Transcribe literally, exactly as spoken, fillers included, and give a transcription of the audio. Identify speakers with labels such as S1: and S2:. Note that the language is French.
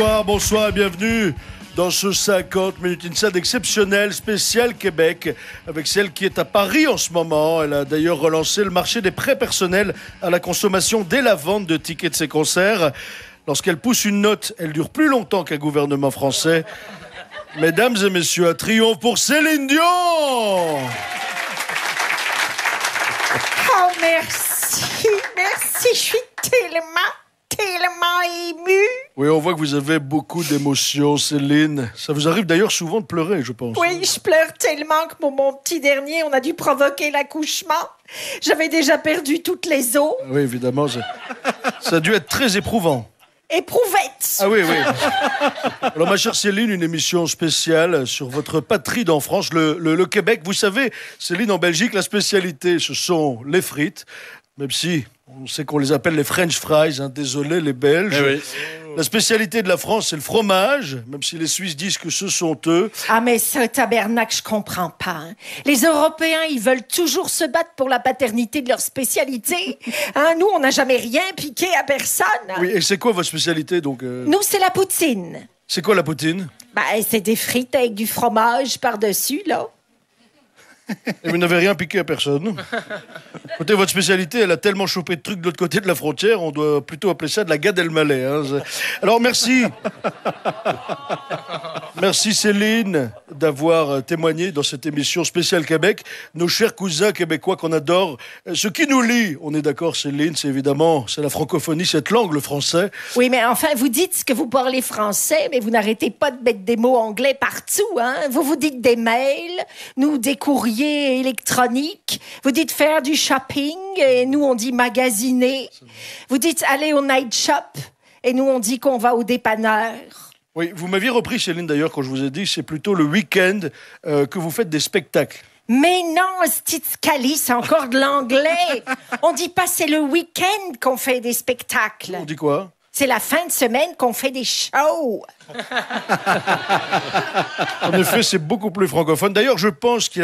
S1: Bonsoir, bonsoir et bienvenue dans ce cinquante minutes Inside exceptionnel, spécial Québec, avec celle qui est à Paris en ce moment. Elle a d'ailleurs relancé le marché des prêts personnels à la consommation dès la vente de tickets de ses concerts. Lorsqu'elle pousse une note, elle dure plus longtemps qu'un gouvernement français. Mesdames et messieurs, un triomphe pour Céline Dion!
S2: Oh, merci, merci, je suis tellement, tellement émue.
S1: Oui, on voit que vous avez beaucoup d'émotions, Céline. Ça vous arrive d'ailleurs souvent de pleurer, je pense.
S2: Oui, je pleure tellement que mon, mon petit dernier, on a dû provoquer l'accouchement. J'avais déjà perdu toutes les os.
S1: Oui, évidemment, ça, ça a dû être très éprouvant.
S2: Éprouvette.
S1: Ah oui, oui. Alors, ma chère Céline, une émission spéciale sur votre patrie d'enfance, le, le, le Québec. Vous savez, Céline, en Belgique, la spécialité, ce sont les frites, même si on sait qu'on les appelle les French fries, hein, désolé les Belges.
S3: Eh oui.
S1: La spécialité de la France, c'est le fromage, même si les Suisses disent que ce sont eux.
S2: Ah, mais ce tabernacle, je comprends pas. Hein. Les Européens, ils veulent toujours se battre pour la paternité de leur spécialité. Hein, nous, on n'a jamais rien piqué à personne.
S1: Oui, et c'est quoi votre spécialité, donc euh...
S2: Nous, c'est la poutine.
S1: C'est quoi la poutine?
S2: Ben, c'est des frites avec du fromage par-dessus, là.
S1: Et vous n'avez rien piqué à personne. Écoutez, votre spécialité, elle a tellement chopé de trucs de l'autre côté de la frontière, on doit plutôt appeler ça de la Gad Elmaleh. Hein. Alors, merci. Merci Céline d'avoir témoigné dans cette émission spéciale Québec. Nos chers cousins québécois qu'on adore. Ce qui nous lie, on est d'accord Céline, c'est évidemment c'est la francophonie, cette langue, le français.
S2: Oui, mais enfin, vous dites que vous parlez français, mais vous n'arrêtez pas de mettre des mots anglais partout. Hein? Vous vous dites des mails, nous des courriers électroniques. Vous dites faire du shopping, et nous on dit magasiner. Vous dites aller au night shop, et nous on dit qu'on va au dépanneur.
S1: Oui, vous m'aviez repris, Céline, d'ailleurs, quand je vous ai dit, c'est plutôt le week-end euh, que vous faites des spectacles.
S2: Mais non, Stitscali, c'est encore de l'anglais. On dit pas c'est le week-end qu'on fait des spectacles.
S1: On dit quoi?
S2: C'est la fin de semaine qu'on fait des shows.
S1: En effet, c'est beaucoup plus francophone. D'ailleurs, je pense qu'il y a